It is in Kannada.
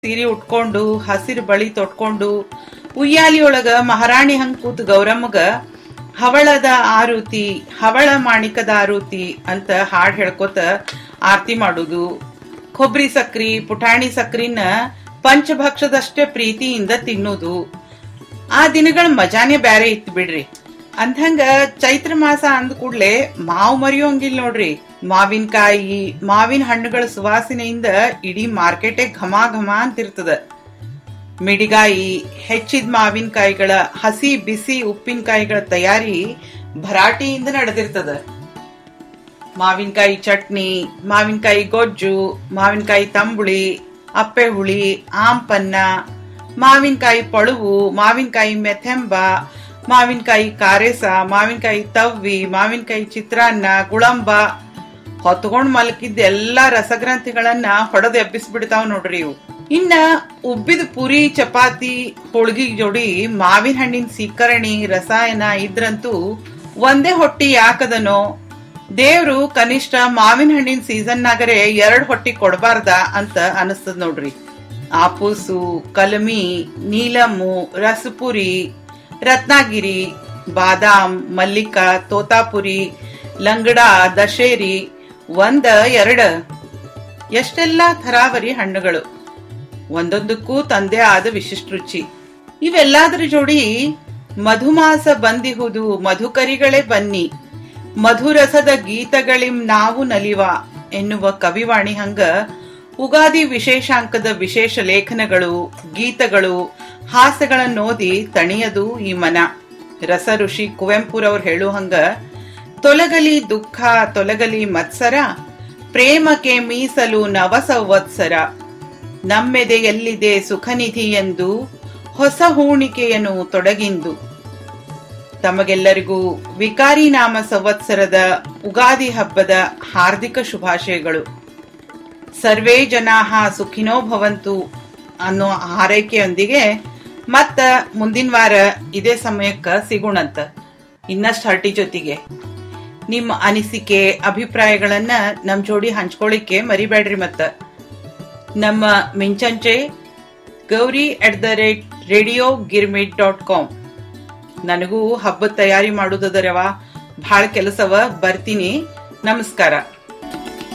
ಸೀರೆ ಉಟ್ಕೊಂಡು ಹಸಿರು ಬಳಿ ತೊಟ್ಕೊಂಡು ಉಯ್ಯಾಲಿಯೊಳಗ ಮಹಾರಾಣಿ ಹಂಗ್ ಕೂತ್ ಗೌರಮ್ಮಗ ಹವಳದ ಆರುತಿ ಹವಳ ಮಾಣಿಕದ ಆರುತಿ ಅಂತ ಹಾಡ್ ಹೇಳ್ಕೊತ ಆರತಿ ಮಾಡುದು. ಕೊಬ್ಬರಿ ಸಕ್ರಿ ಪುಟಾಣಿ ಸಕ್ರಿನ ಪಂಚಭಕ್ಷದಷ್ಟೇ ಪ್ರೀತಿಯಿಂದ ತಿನ್ನುದು. ಆ ದಿನಗಳ ಮಜಾನೇ ಬ್ಯಾರೆ ಇತ್ತು ಬಿಡ್ರಿ. ಅಂದಂಗ ಚೈತ್ರ ಮಾಸ ಅಂದ ಕೂಡ್ಲೆ ಮಾವು ಮರಿಯೋಂಗಿಲ್ಲ ನೋಡ್ರಿ. ಮಾವಿನಕಾಯಿ ಮಾವಿನ ಹಣ್ಣುಗಳ ಸುವಾಸನೆಯಿಂದ ಇಡೀ ಮಾರ್ಕೆಟೇ ಘಮ ಘಮ ಅಂತಿರ್ತದ. ಮಿಡಿಗಾಯಿ ಹೆಚ್ಚಿದ ಮಾವಿನಕಾಯಿಗಳ ಹಸಿ ಬಿಸಿ ಉಪ್ಪಿನಕಾಯಿಗಳ ತಯಾರಿ ಭರಾಟೆಯಿಂದ ನಡೆದಿರ್ತದ. ಮಾವಿನಕಾಯಿ ಚಟ್ನಿ, ಮಾವಿನಕಾಯಿ ಗೊಜ್ಜು, ಮಾವಿನಕಾಯಿ ತಂಬುಳಿ, ಅಪ್ಪೆ ಹುಳಿ, ಆಂಪನ್ನ, ಮಾವಿನಕಾಯಿ ಪಳುವು, ಮಾವಿನಕಾಯಿ ಮೆಥೆಂಬ, ಮಾವಿನಕಾಯಿ ಕಾರೇಸ, ಮಾವಿನಕಾಯಿ ತವ್ವಿ, ಮಾವಿನಕಾಯಿ ಚಿತ್ರಾನ್ನ, ಗುಳಂಬ ಹೊತ್ಕೊಂಡ್ ಮಲಕಿದ್ದ ಎಲ್ಲಾ ರಸಗ್ರಂಥಿಗಳನ್ನ ಹೊಡೆದು ಎಬ್ಬಿಸ್ಬಿಡ್ತಾವ್ ನೋಡ್ರಿ ಇವು. ಇನ್ನ ಉಬ್ಬಿದ ಪುರಿ ಚಪಾತಿ ಹೋಳ್ಗಿ ಜೋಡಿ ಮಾವಿನ ಹಣ್ಣಿನ ಸೀಕರಣಿ ರಸಾಯನ ಇದ್ರಂತೂ ಒಂದೇ ಹೊಟ್ಟಿ ಯಾಕದನೋ. ದೇವ್ರು ಕನಿಷ್ಠ ಮಾವಿನ ಹಣ್ಣಿನ ಸೀಸನ್ನಾಗರೆ 2 ಹೊಟ್ಟಿ ಕೊಡಬಾರ್ದ ಅಂತ ಅನಿಸ್ತದ ನೋಡ್ರಿ. ಆಪೂಸು, ಕಲಮಿ, ನೀಲಮ್ಮು, ರಸಪುರಿ, ರತ್ನಾಗಿರಿ, ಬಾದಾಮ್, ಮಲ್ಲಿಕ, ತೋತಾಪುರಿ, ಲಂಗಡ, ದಶೇರಿ, 1-2 ಎಷ್ಟೆಲ್ಲಾ ಥರಾವರಿ ಹಣ್ಣುಗಳು. ಒಂದೊಂದಕ್ಕೂ ತಂದೆ ಆದ ವಿಶಿಷ್ಟ ರುಚಿ. ಇವೆಲ್ಲಾದ್ರ ಜೋಡಿ ಮಧುಮಾಸ ಬಂದಿಹುದು ಮಧುಕರಿಗಳೇ ಬನ್ನಿ, ಮಧುರಸದ ಗೀತಗಳಿಂ ನಾವು ನಲಿವ ಎನ್ನುವ ಕವಿವಾಣಿ ಹಂಗ ಉಗಾದಿ ವಿಶೇಷಾಂಕದ ವಿಶೇಷ ಲೇಖನಗಳು, ಗೀತಗಳು, ಹಾಸ್ಯಗಳನ್ನೋದಿ ತಣಿಯದು ಈ ಮನ. ರಸ ಋಷಿ ಕುವೆಂಪುರವ್ರು ಹೇಳು ಹಂಗ, ತೊಲಗಲಿ ದುಃಖ ತೊಲಗಲಿ ಮತ್ಸರ, ಪ್ರೇಮಕ್ಕೆ ಮೀಸಲು ನವ ಸಂವತ್ಸರ, ನಮ್ಮೆದೆಯಲ್ಲಿದೆ ಸುಖನಿಧಿ ಎಂದು ಹೊಸ ಹೂಣಿಕೆಯನ್ನು ತೊಡಗಿಂದು. ತಮಗೆಲ್ಲರಿಗೂ ವಿಕಾರಿ ನಾಮ ಸಂವತ್ಸರದ ಉಗಾದಿ ಹಬ್ಬದ ಹಾರ್ದಿಕ ಶುಭಾಶಯಗಳು. ಸರ್ವೇ ಜನಾಹ ಸುಖಿನೋ ಭವಂತು ಅನ್ನೋ ಹಾರೈಕೆಯೊಂದಿಗೆ ಮತ್ತ ಮುಂದಿನ ವಾರ ಇದೇ ಸಮಯಕ್ಕ ಸಿಗೋಣಂತ ಇನ್ನಷ್ಟು ಹರಟಿ ಜೊತೆಗೆ. ನಿಮ್ಮ ಅನಿಸಿಕೆ ಅಭಿಪ್ರಾಯಗಳನ್ನ ನಮ್ ಜೋಡಿ ಹಂಚ್ಕೊಳ್ಳಿಕ್ಕೆ ಮರಿಬೇಡ್ರಿ. ಮತ್ತ ನಮ್ಮ ಮಿಂಚಂಚೆ gauri@radiogirmit.com. ನನಗೂ ಹಬ್ಬದ ತಯಾರಿ ಮಾಡುದರವ, ಭಾಳ ಕೆಲಸವ. ಬರ್ತೀನಿ. ನಮಸ್ಕಾರ.